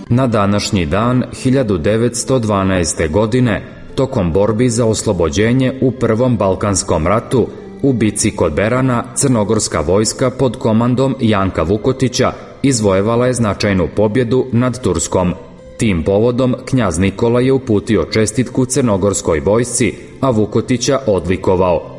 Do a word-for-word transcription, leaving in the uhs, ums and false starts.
Na današnji dan hiljadu devetsto dvanaeste. godine, tokom borbi za oslobođenje u Prvom Balkanskom ratu, u bici kod Berana, crnogorska vojska pod komandom Janka Vukotića izvojevala je značajnu pobjedu nad Turskom. Tim povodom knjaz Nikola je uputio čestitku crnogorskoj vojsci, a Vukotića odlikovao.